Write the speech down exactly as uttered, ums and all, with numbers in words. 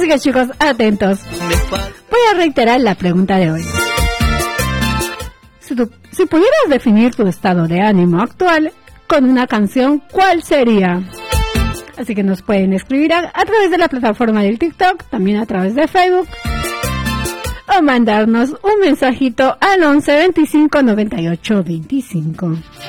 Así que chicos, atentos. Voy a reiterar la pregunta de hoy. Si, tú, si pudieras definir tu estado de ánimo actual con una canción, ¿cuál sería? Así que nos pueden escribir a, a través de la plataforma del TikTok, también a través de Facebook, o mandarnos un mensajito al once veinticinco noventa y ocho veinticinco.